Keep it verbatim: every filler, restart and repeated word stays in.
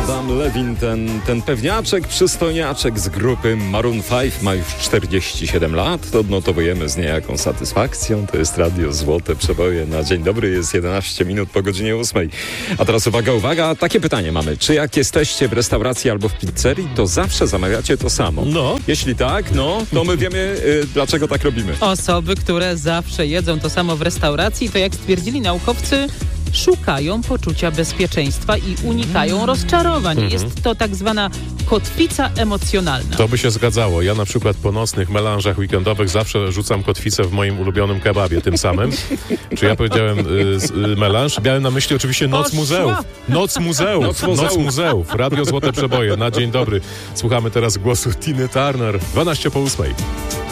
Adam Levine, ten, ten pewniaczek, przystojniaczek z grupy Maroon pięć ma już czterdzieści siedem lat. To odnotowujemy z niejaką satysfakcją. To jest Radio Złote Przeboje. Na dzień dobry jest jedenaście minut po godzinie ósmej. A teraz uwaga, uwaga, takie pytanie mamy. Czy jak jesteście w restauracji albo w pizzerii, to zawsze zamawiacie to samo? No. Jeśli tak, no, to my wiemy, y, dlaczego tak robimy. Osoby, które zawsze jedzą to samo w restauracji, to jak stwierdzili naukowcy, szukają poczucia bezpieczeństwa i unikają rozczarowań. Mhm. Jest to tak zwana kotwica emocjonalna. To by się zgadzało. Ja na przykład po nocnych melanżach weekendowych zawsze rzucam kotwicę w moim ulubionym kebabie tym samym. Czy ja powiedziałem y, z, y, melanż? Miałem na myśli oczywiście Noc Poszła. Muzeów. Noc Muzeów. Noc Muzeów. Noc Muzeów. Radio Złote Przeboje. Na dzień dobry. Słuchamy teraz głosu Tiny Turner. dwanaście po ósmej.